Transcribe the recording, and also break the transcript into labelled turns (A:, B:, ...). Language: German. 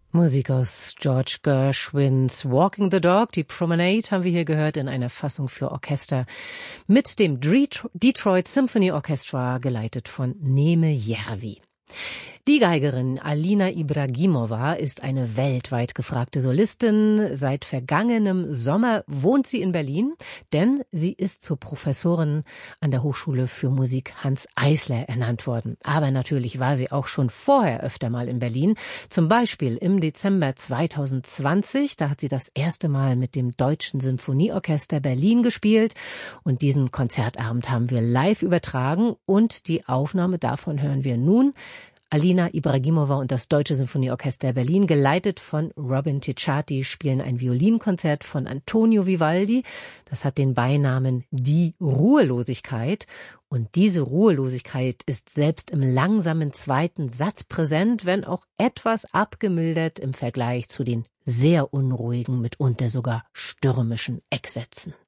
A: Musik aus George Gershwins Walking the Dog, die Promenade, haben wir hier gehört in einer Fassung für Orchester mit dem Detroit Symphony Orchestra, geleitet von Neme Järvi. Die Geigerin Alina Ibragimova ist eine weltweit gefragte Solistin. Seit vergangenem Sommer wohnt sie in Berlin, denn sie ist zur Professorin an der Hochschule für Musik Hanns Eisler ernannt worden. Aber natürlich war sie auch schon vorher öfter mal in Berlin. Zum Beispiel im Dezember 2020, da hat sie das erste Mal mit dem Deutschen Sinfonieorchester Berlin gespielt. Und diesen Konzertabend haben wir live übertragen und die Aufnahme davon hören wir nun. Alina Ibragimova und das Deutsche Sinfonieorchester Berlin, geleitet von Robin Ticciati, spielen ein Violinkonzert von Antonio Vivaldi. Das hat den Beinamen Die Ruhelosigkeit. Und diese Ruhelosigkeit ist selbst im langsamen zweiten Satz präsent, wenn auch etwas abgemildert im Vergleich zu den sehr unruhigen, mitunter sogar stürmischen Ecksätzen.